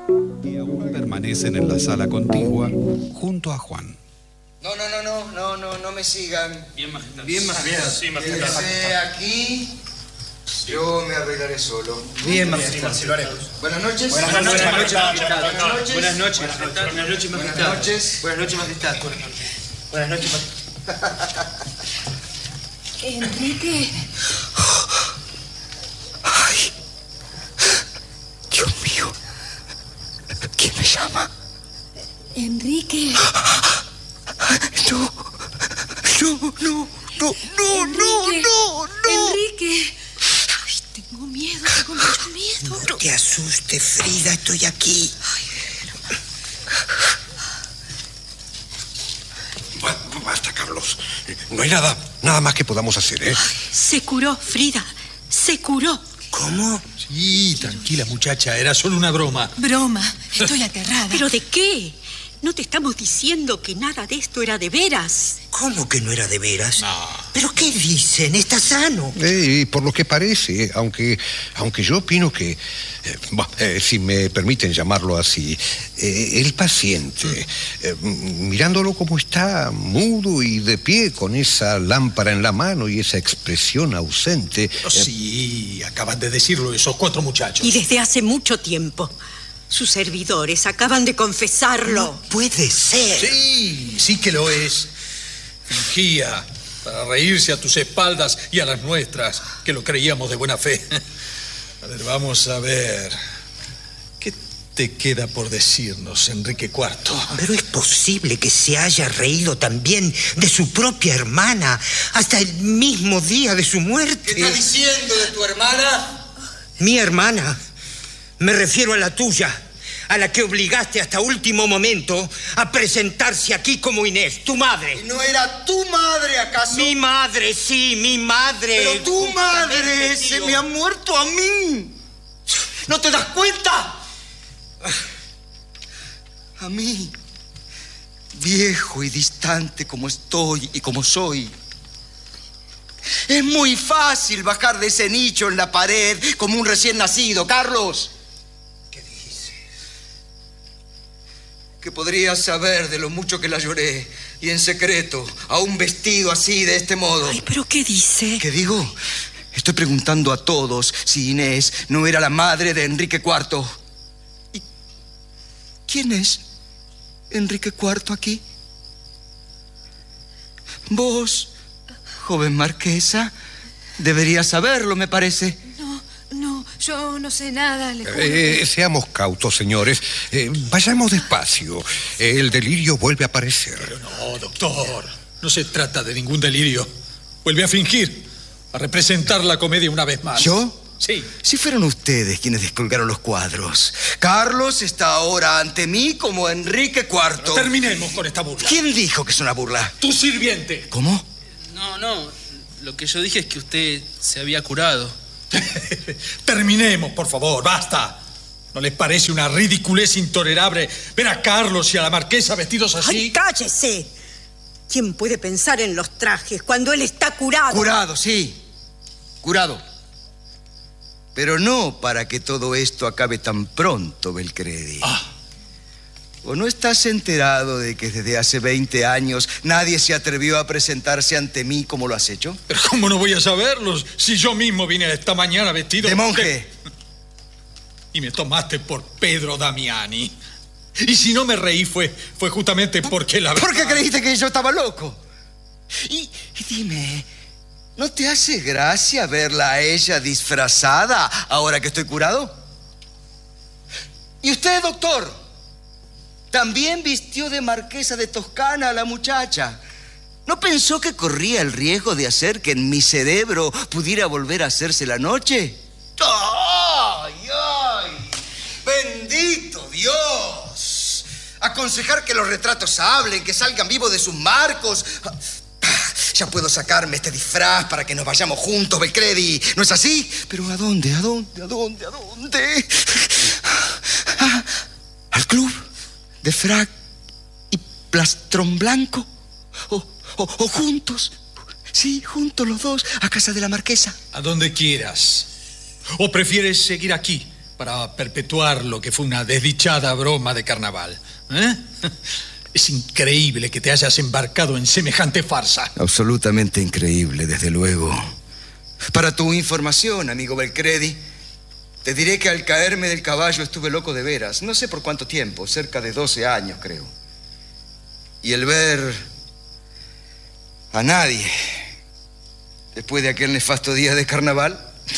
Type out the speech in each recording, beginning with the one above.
Y aún permanecen en la sala contigua junto a Juan. No me sigan. Bien, majestad. Bien, majestad. Sí, majestad. Quédese aquí. Yo me arreglaré solo. Bien, majestad, sí, lo haremos. Buenas noches. Buenas noches, majestad. Buenas noches, majestad. Buenas noches, majestad. Buenas noches. Buenas noches, majestad. Buenas noches, majestad. Enrique. Ay, Dios mío. ¿Quién me llama? Enrique. No. Enrique. Ay, tengo mucho miedo. No te asustes, Frida, estoy aquí. Basta, Carlos. No hay nada más que podamos hacer, ¿eh? Se curó, Frida. Se curó. ¿Cómo? Sí, tranquila, muchacha, era solo una broma. Broma. Estoy aterrada. ¿Pero de qué? No te estamos diciendo que nada de esto era de veras. ¿Cómo que no era de veras? No. ¿Pero qué dicen? ¿Está sano? Por lo que parece, aunque yo opino que, si me permiten llamarlo así, el paciente, mirándolo como está, mudo y de pie, con esa lámpara en la mano y esa expresión ausente... Sí, acaban de decirlo esos 4 muchachos. Y desde hace mucho tiempo. Sus servidores acaban de confesarlo. No puede ser. Sí que lo es. Fingía para reírse a tus espaldas y a las nuestras, que lo creíamos de buena fe. A ver, vamos a ver. ¿Qué te queda por decirnos, Enrique IV? Pero es posible que se haya reído también de su propia hermana hasta el mismo día de su muerte. ¿Qué está diciendo de tu hermana? ¿Mi hermana? Me refiero a la tuya, a la que obligaste hasta último momento a presentarse aquí como Inés, tu madre. ¿Y no era tu madre, acaso? Mi madre, sí, mi madre. Pero tu madre Tío. se me ha muerto a mí. ¿No te das cuenta? A mí, viejo y distante como estoy y como soy, es muy fácil bajar de ese nicho en la pared como un recién nacido, Carlos. ¿Qué dices? Que podrías saber de lo mucho que la lloré y en secreto, aún vestido así, de este modo. Ay, ¿pero qué dice? ¿Qué digo? Estoy preguntando a todos si Inés no era la madre de Enrique IV. ¿Y quién es Enrique IV aquí? Vos, joven marquesa, deberías saberlo, me parece. No, yo no sé nada, le juro. Seamos cautos, señores. Vayamos despacio. El delirio vuelve a aparecer. Pero no, doctor. No se trata de ningún delirio. Vuelve a fingir, a representar la comedia una vez más. ¿Yo? Sí. Si fueron ustedes quienes descolgaron los cuadros. Carlos está ahora ante mí como Enrique IV. Pero terminemos con esta burla. ¿Quién dijo que es una burla? Tu sirviente. ¿Cómo? No. Lo que yo dije es que usted se había curado. Terminemos, por favor, basta. ¿No les parece una ridiculez intolerable ver a Carlos y a la marquesa vestidos así? ¡Ay, cállese! ¿Quién puede pensar en los trajes cuando él está curado? Curado, sí. Curado. Pero no para que todo esto acabe tan pronto, Belcredi. ¿O no estás enterado de que desde hace 20 años nadie se atrevió a presentarse ante mí como lo has hecho? Pero ¿cómo no voy a saberlo si yo mismo vine esta mañana vestido de monje? Y me tomaste por Pedro Damiani. Y si no me reí fue justamente porque la verdad... ¿Por qué creíste que yo estaba loco? Y dime, ¿no te hace gracia verla a ella disfrazada ahora que estoy curado? ¿Y usted, doctor? También vistió de marquesa de Toscana a la muchacha. ¿No pensó que corría el riesgo de hacer que en mi cerebro pudiera volver a hacerse la noche? ¡Ay! ¡Bendito Dios! Aconsejar que los retratos hablen, que salgan vivos de sus marcos. Ya puedo sacarme este disfraz para que nos vayamos juntos, Belcredi. ¿No es así? Pero ¿a dónde? ¿Al club de frac y plastrón blanco? ¿O juntos? Sí, juntos los dos, a casa de la marquesa. A donde quieras. ¿O prefieres seguir aquí para perpetuar lo que fue una desdichada broma de carnaval. Es increíble que te hayas embarcado en semejante farsa. Absolutamente increíble, desde luego. Para tu información, amigo Belcredi, te diré que al caerme del caballo estuve loco de veras. No sé por cuánto tiempo, cerca de 12 años, creo. Y el ver a nadie después de aquel nefasto día de carnaval,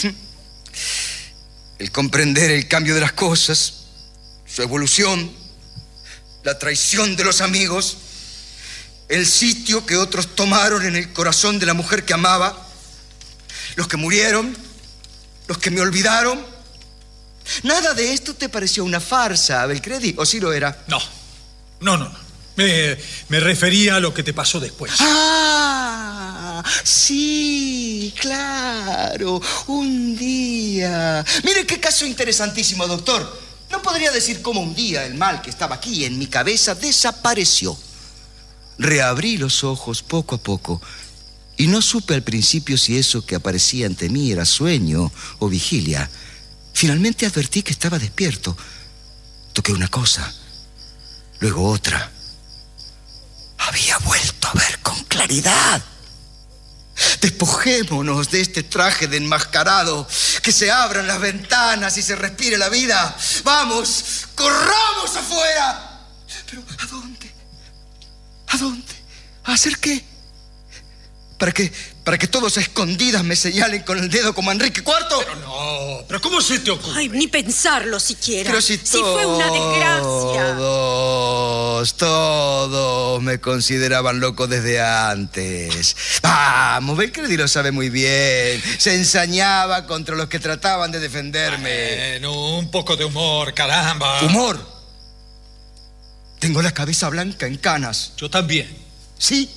el comprender el cambio de las cosas, su evolución, la traición de los amigos, el sitio que otros tomaron en el corazón de la mujer que amaba, los que murieron, los que me olvidaron. ¿Nada de esto te pareció una farsa, Belcredi? ¿O sí lo era? No. Me refería a lo que te pasó después. ¡Ah! Sí, claro. Un día. Mire qué caso interesantísimo, doctor. No podría decir cómo un día el mal que estaba aquí en mi cabeza desapareció. Reabrí los ojos poco a poco y no supe al principio si eso que aparecía ante mí era sueño o vigilia. Finalmente advertí que estaba despierto. Toqué una cosa, luego otra. Había vuelto a ver con claridad. Despojémonos de este traje de enmascarado. Que se abran las ventanas y se respire la vida. ¡Vamos! ¡Corramos afuera! ¿Pero a dónde? ¿A dónde? ¿A hacer qué? ¿Para que todos a escondidas me señalen con el dedo como Enrique IV? Pero ¿cómo se te ocurre? Ay, ni pensarlo siquiera. Pero si fue una desgracia. Todos me consideraban loco desde antes. Vamos, Belcredi lo sabe muy bien. Se ensañaba contra los que trataban de defenderme. Bueno, un poco de humor, caramba. ¿Humor? Tengo la cabeza blanca en canas. Yo también. Sí.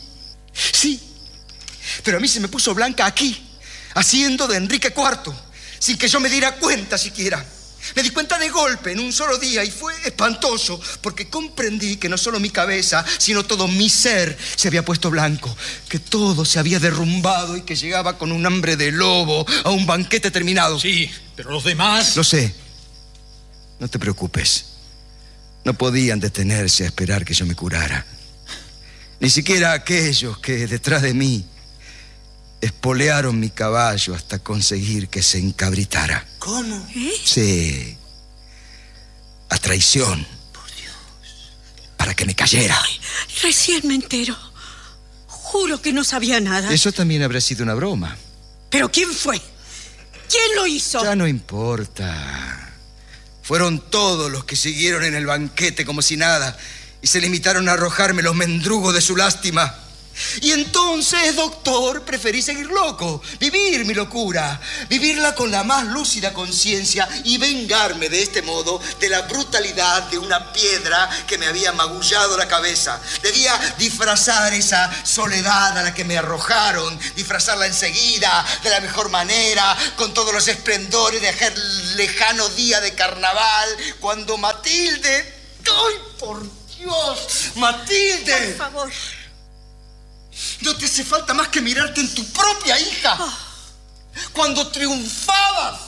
Pero a mí se me puso blanca aquí, haciendo de Enrique IV, sin que yo me diera cuenta siquiera. Me di cuenta de golpe en un solo día y fue espantoso, porque comprendí que no solo mi cabeza, sino todo mi ser se había puesto blanco, que todo se había derrumbado y que llegaba con un hambre de lobo a un banquete terminado. Sí, pero los demás... Lo sé. No te preocupes. No podían detenerse a esperar que yo me curara. Ni siquiera aquellos que detrás de mí espolearon mi caballo hasta conseguir que se encabritara. ¿Cómo? Sí. A traición. Por Dios. Para que me cayera. Ay, recién me entero. Juro que no sabía nada. Eso también habrá sido una broma. ¿Pero quién fue? ¿Quién lo hizo? Ya no importa. Fueron todos los que siguieron en el banquete como si nada y se limitaron a arrojarme los mendrugos de su lástima. Y entonces, doctor, preferí seguir loco, vivir mi locura, vivirla con la más lúcida conciencia y vengarme de este modo de la brutalidad de una piedra que me había magullado la cabeza. Debía disfrazar esa soledad a la que me arrojaron, disfrazarla enseguida, de la mejor manera, con todos los esplendores de aquel lejano día de carnaval, cuando Matilde... ¡Ay, por Dios! ¡Matilde! Por favor. No te hace falta más que mirarte en tu propia hija. Cuando triunfabas.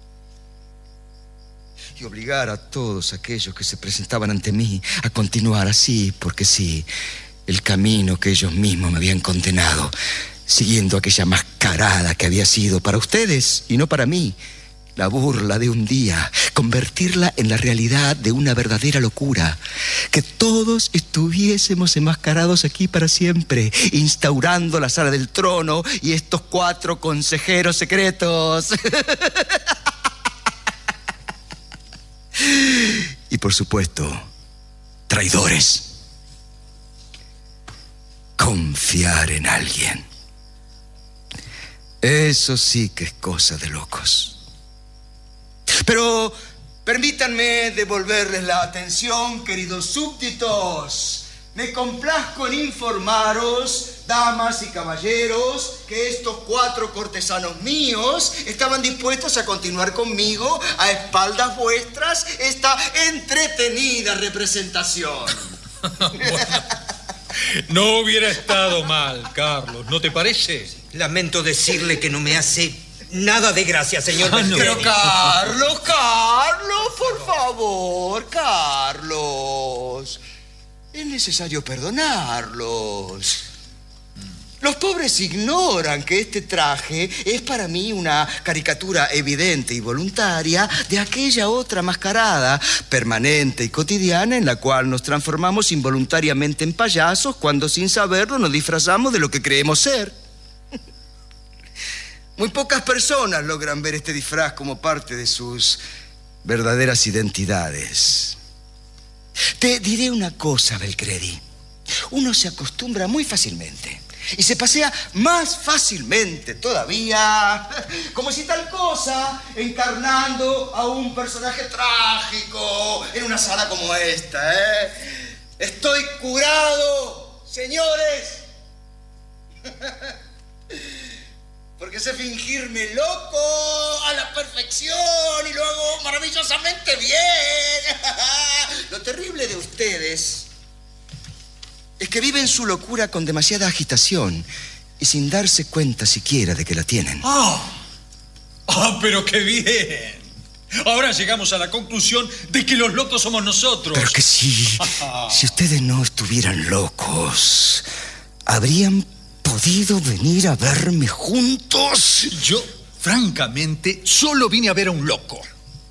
Y obligar a todos aquellos que se presentaban ante mí a continuar así, porque sí, el camino que ellos mismos me habían condenado, siguiendo aquella mascarada que había sido para ustedes y no para mí. La burla de un día, convertirla en la realidad de una verdadera locura. Que todos estuviésemos enmascarados aquí para siempre, instaurando la sala del trono y estos 4 consejeros secretos. Y por supuesto, traidores. Confiar en alguien. Eso sí que es cosa de locos. Pero permítanme devolverles la atención, queridos súbditos. Me complazco en informaros, damas y caballeros, que estos 4 cortesanos míos estaban dispuestos a continuar conmigo a espaldas vuestras esta entretenida representación. Bueno, no hubiera estado mal, Carlos, ¿no te parece? Lamento decirle que no me hace Nada de gracia, señor Beltrán. Pero Carlos, por favor, Carlos. Es necesario perdonarlos. Los pobres ignoran que este traje es para mí una caricatura evidente y voluntaria de aquella otra mascarada, permanente y cotidiana, en la cual nos transformamos involuntariamente en payasos cuando sin saberlo nos disfrazamos de lo que creemos ser. Muy pocas personas logran ver este disfraz como parte de sus verdaderas identidades. Te diré una cosa, Belcredi. Uno se acostumbra muy fácilmente y se pasea más fácilmente todavía, como si tal cosa, encarnando a un personaje trágico en una sala como esta, ¿eh? Estoy curado, señores. Porque sé fingirme loco a la perfección y lo hago maravillosamente bien. Lo terrible de ustedes es que viven su locura con demasiada agitación y sin darse cuenta siquiera de que la tienen. Pero qué bien. Ahora llegamos a la conclusión de que los locos somos nosotros. Pero que si ustedes no estuvieran locos, ¿habrían podido venir a verme juntos? Yo, francamente, solo vine a ver a un loco.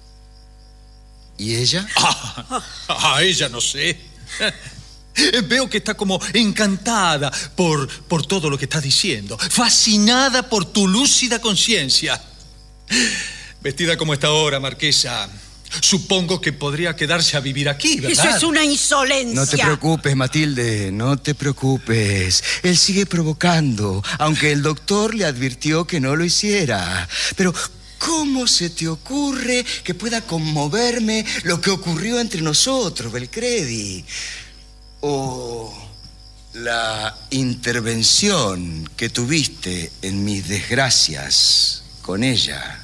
¿Y ella? Ella no sé. Veo que está como encantada por todo lo que estás diciendo. Fascinada por tu lúcida conciencia. Vestida como está ahora, Marquesa, supongo que podría quedarse a vivir aquí, ¿verdad? Eso es una insolencia. No te preocupes, Matilde, no te preocupes. Él sigue provocando, aunque el doctor le advirtió que no lo hiciera. Pero ¿cómo se te ocurre que pueda conmoverme lo que ocurrió entre nosotros, Belcredi? O la intervención que tuviste en mis desgracias con ella.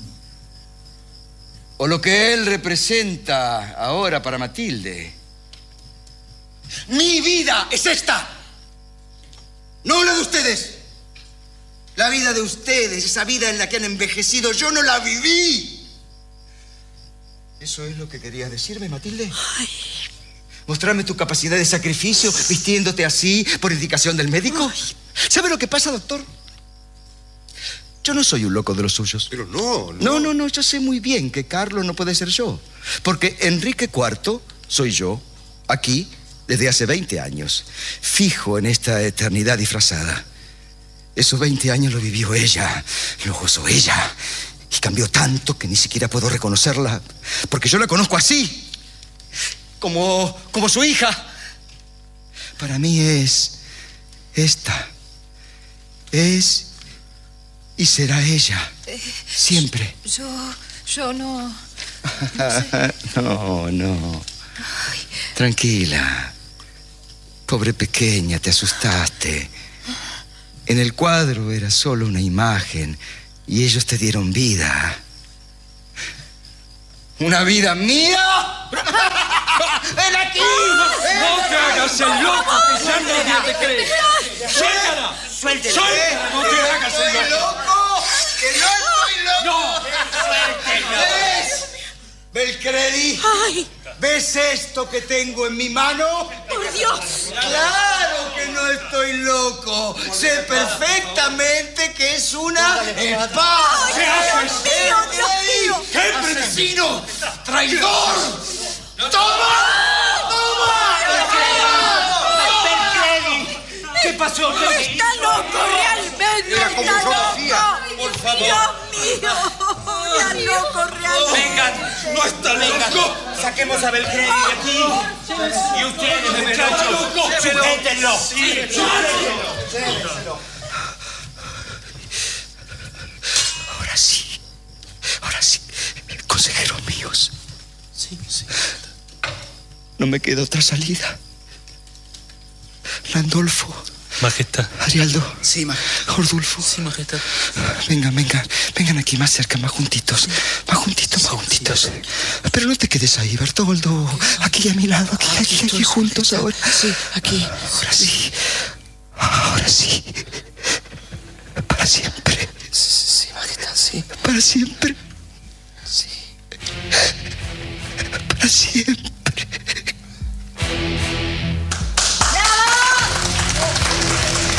O lo que él representa ahora para Matilde. Mi vida es esta, no la de ustedes. La vida de ustedes, esa vida en la que han envejecido, yo no la viví. ¿Eso es lo que querías decirme, Matilde? Ay. ¿Mostrarme tu capacidad de sacrificio vistiéndote así por indicación del médico? Ay. ¿Sabe lo que pasa, doctor? Yo no soy un loco de los suyos. Pero no. No, yo sé muy bien que Carlos no puede ser yo. Porque Enrique IV soy yo, aquí, desde hace 20 años. Fijo en esta eternidad disfrazada. Esos 20 años lo vivió ella, lo gozó ella. Y cambió tanto que ni siquiera puedo reconocerla. Porque yo la conozco así. Como su hija. Para mí es esta. Es y será ella. Siempre. Yo no... No. Tranquila. Pobre pequeña, te asustaste. En el cuadro era solo una imagen y ellos te dieron vida. ¿Una vida mía? ¡Ven aquí! ¡No te hagas el loco, que ya nadie te cree! ¡Suéltala! Suéltela. ¡Suéltala! ¡No te hagas el loco! ¡Que no estoy loco! ¡No! ¿Ves? Belcredi, Ay, ¿ves esto que tengo en mi mano? por Dios. ¡Claro que no estoy loco! Sé perfectamente que es una espada. Ay, Dios mío, Dios mío. ¡Qué asesino! ¡Traidor! ¡Toma! Belcredi, ¿qué pasó? Está loco realmente. Era como Está yo loco. decía. Por favor. Dios mío. Está loco realmente. Vengan, no está loco. Saquemos a Belcredi de aquí. Y ustedes, muchachos, sujétenlo. Ahora sí, consejeros míos. Sí. No me queda otra salida. Landolfo, Majestad. Arialdo, Sí, majestad. Ordulfo. Sí, majestad. Vengan aquí más cerca, más juntitos. Más juntitos. Pero no te quedes ahí, Bertoldo. Aquí a mi lado, aquí juntos ahora. Sí, aquí. Ahora sí. Para siempre. Sí, majestad, sí. para siempre. Sí. Para siempre.